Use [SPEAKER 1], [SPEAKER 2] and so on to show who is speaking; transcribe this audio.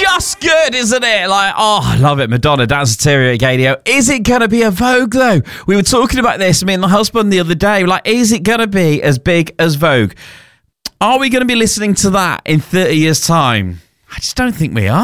[SPEAKER 1] just good, isn't it? Like, oh, I love it. Madonna, Danceteria Gadio. Is it going to be a Vogue, though? We were talking about this, me and my husband, the other day. Like, is it going to be as big as Vogue? Are we going to be listening to that in 30 years' time? I just don't think we are.